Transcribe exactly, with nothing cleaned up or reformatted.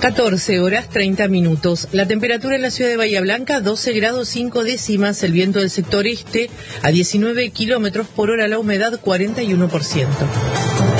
catorce horas treinta minutos. La temperatura en la ciudad de Bahía Blanca, doce grados cinco décimas. El viento del sector este a diecinueve kilómetros por hora. La humedad cuarenta y uno por ciento.